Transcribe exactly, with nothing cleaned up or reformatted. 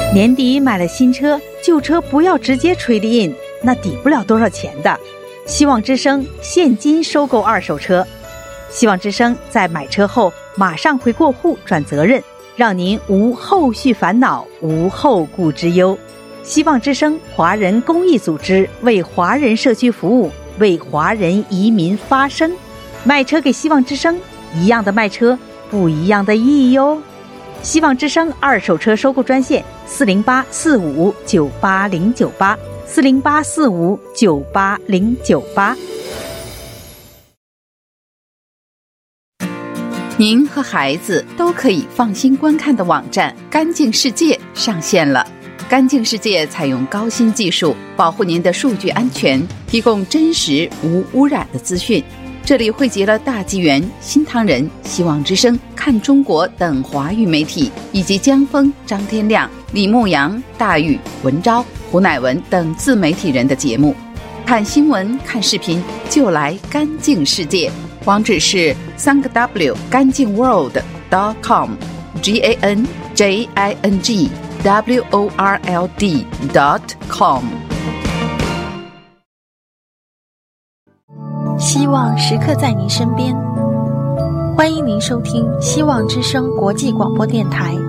年底买了新车，旧车不要直接trade in，那抵不了多少钱的。希望之声现金收购二手车，希望之声在买车后马上回过户转责任，让您无后续烦恼，无后顾之忧。希望之声华人公益组织为华人社区服务，为华人移民发声。卖车给希望之声，一样的卖车，不一样的意义哟。希望之声二手车收购专线四零八四五九八零九八四零八四五九八零九八。 您和孩子都可以放心观看的网站干净世界上线了。干净世界采用高新技术，保护您的数据安全，提供真实无污染的资讯。这里汇集了大纪元、新唐人、希望之声、看中国等华语媒体，以及江峰、张天亮、李牧阳、大宇、文昭、胡乃文等自媒体人的节目。看新闻、看视频就来干净世界，网址是三个 W 干净 world dot com G A N J I N G W O R L D dot com。 希望时刻在您身边，欢迎您收听希望之声国际广播电台